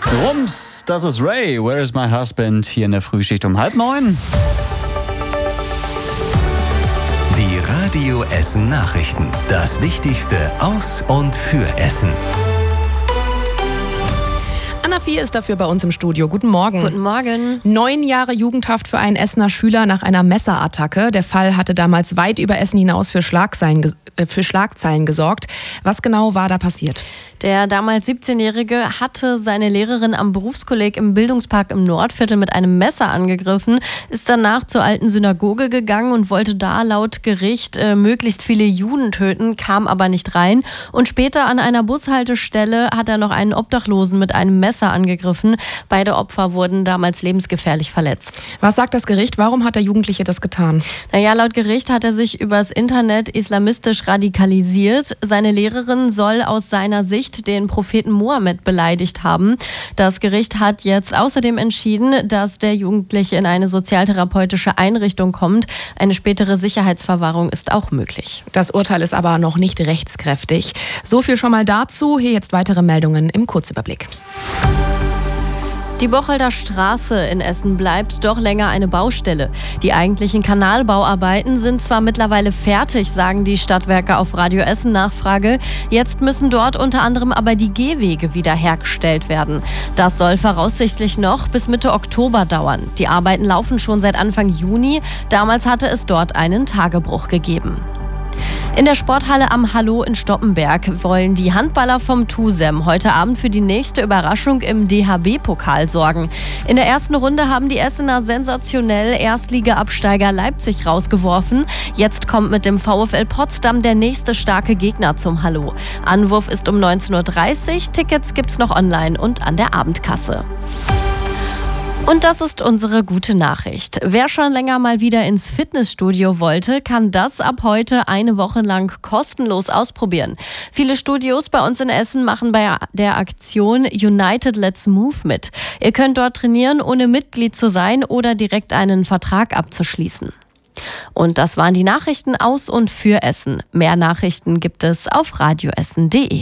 Rums, das ist Ray. Where is my husband? Hier in der Frühschicht um 8:30. Die Radio Essen Nachrichten. Das Wichtigste aus und für Essen. Anna Vieh ist dafür bei uns im Studio. Guten Morgen. Guten Morgen. 9 Jahre Jugendhaft für einen Essener Schüler nach einer Messerattacke. Der Fall hatte damals weit über Essen hinaus für Schlagzeilen gesorgt. Was genau war da passiert? Der damals 17-Jährige hatte seine Lehrerin am Berufskolleg im Bildungspark im Nordviertel mit einem Messer angegriffen, ist danach zur alten Synagoge gegangen und wollte da laut Gericht möglichst viele Juden töten, kam aber nicht rein. Und später an einer Bushaltestelle hat er noch einen Obdachlosen mit einem Messer angegriffen. Beide Opfer wurden damals lebensgefährlich verletzt. Was sagt das Gericht? Warum hat der Jugendliche das getan? Laut Gericht hat er sich übers Internet islamistisch radikalisiert. Seine Lehrerin soll aus seiner Sicht den Propheten Mohammed beleidigt haben. Das Gericht hat jetzt außerdem entschieden, dass der Jugendliche in eine sozialtherapeutische Einrichtung kommt. Eine spätere Sicherheitsverwahrung ist auch möglich. Das Urteil ist aber noch nicht rechtskräftig. So viel schon mal dazu. Hier jetzt weitere Meldungen im Kurzüberblick. Die Bocholder Straße in Essen bleibt doch länger eine Baustelle. Die eigentlichen Kanalbauarbeiten sind zwar mittlerweile fertig, sagen die Stadtwerke auf Radio Essen Nachfrage. Jetzt müssen dort unter anderem aber die Gehwege wiederhergestellt werden. Das soll voraussichtlich noch bis Mitte Oktober dauern. Die Arbeiten laufen schon seit Anfang Juni. Damals hatte es dort einen Tagebruch gegeben. In der Sporthalle am Hallo in Stoppenberg wollen die Handballer vom TuSem heute Abend für die nächste Überraschung im DHB-Pokal sorgen. In der ersten Runde haben die Essener sensationell Erstliga-Absteiger Leipzig rausgeworfen. Jetzt kommt mit dem VfL Potsdam der nächste starke Gegner zum Hallo. Anwurf ist um 19:30 Uhr. Tickets gibt's noch online und an der Abendkasse. Und das ist unsere gute Nachricht. Wer schon länger mal wieder ins Fitnessstudio wollte, kann das ab heute eine Woche lang kostenlos ausprobieren. Viele Studios bei uns in Essen machen bei der Aktion United Let's Move mit. Ihr könnt dort trainieren, ohne Mitglied zu sein oder direkt einen Vertrag abzuschließen. Und das waren die Nachrichten aus und für Essen. Mehr Nachrichten gibt es auf radioessen.de.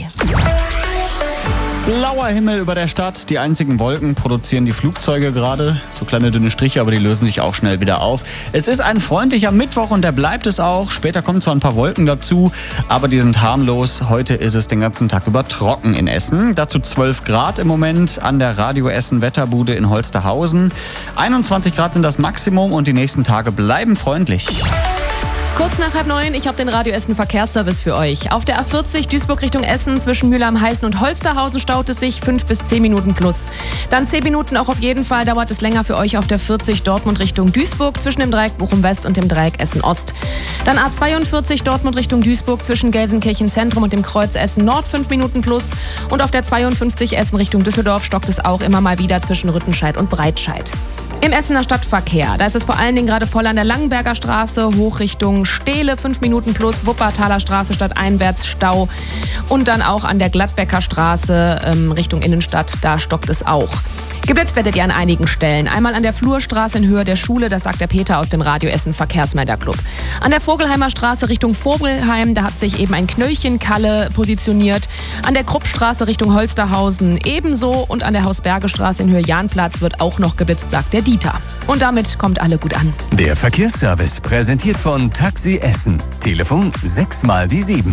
Blauer Himmel über der Stadt. Die einzigen Wolken produzieren die Flugzeuge gerade. So kleine dünne Striche, aber die lösen sich auch schnell wieder auf. Es ist ein freundlicher Mittwoch und der bleibt es auch. Später kommen zwar ein paar Wolken dazu, aber die sind harmlos. Heute ist es den ganzen Tag über trocken in Essen. Dazu 12 Grad im Moment an der Radio Essen Wetterbude in Holsterhausen. 21 Grad sind das Maximum und die nächsten Tage bleiben freundlich. Kurz nach 8:30, ich habe den Radio Essen Verkehrsservice für euch. Auf der A40 Duisburg Richtung Essen zwischen Mühle am Heißen und Holsterhausen staut es sich 5 bis 10 Minuten plus. Dann 10 Minuten auch auf jeden Fall dauert es länger für euch auf der 40 Dortmund Richtung Duisburg zwischen dem Dreieck Bochum West und dem Dreieck Essen Ost. Dann A42 Dortmund Richtung Duisburg zwischen Gelsenkirchen Zentrum und dem Kreuz Essen Nord 5 Minuten plus. Und auf der 52 Essen Richtung Düsseldorf stockt es auch immer mal wieder zwischen Rüttenscheid und Breitscheid. Im Essener Stadtverkehr, da ist es vor allen Dingen gerade voll an der Langenberger Straße, hoch Richtung Stehle, 5 Minuten plus, Wuppertaler Straße stadteinwärts Stau und dann auch an der Gladbecker Straße Richtung Innenstadt, da stockt es auch. Geblitzt werdet ihr an einigen Stellen. Einmal an der Flurstraße in Höhe der Schule, das sagt der Peter aus dem Radio Essen Verkehrsmelderclub. An der Vogelheimer Straße Richtung Vogelheim, da hat sich eben ein Knöllchenkalle positioniert. An der Kruppstraße Richtung Holsterhausen ebenso und an der Hausbergestraße in Höhe Jahnplatz wird auch noch geblitzt, sagt der Dieter. Und damit kommt alle gut an. Der Verkehrsservice präsentiert von Taxi Essen. Telefon 6x7.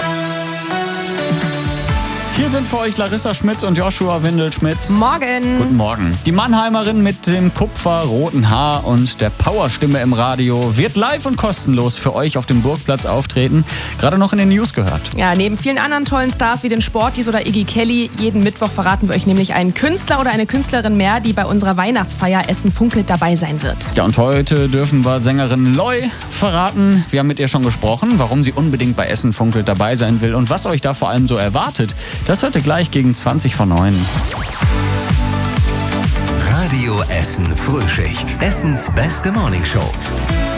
Hier sind für euch Larissa Schmitz und Joshua Windelschmidt. Morgen. Guten Morgen. Die Mannheimerin mit dem kupferroten Haar und der Powerstimme im Radio wird live und kostenlos für euch auf dem Burgplatz auftreten. Gerade noch in den News gehört. Ja, neben vielen anderen tollen Stars wie den Sporties oder Iggy Kelly, jeden Mittwoch verraten wir euch nämlich einen Künstler oder eine Künstlerin mehr, die bei unserer Weihnachtsfeier Essen Funkelt dabei sein wird. Ja, und heute dürfen wir Sängerin Loy verraten. Wir haben mit ihr schon gesprochen, warum sie unbedingt bei Essen Funkelt dabei sein will und was euch da vor allem so erwartet. Das hört ihr gleich gegen 20:09. Radio Essen Frühschicht. Essens beste Morningshow.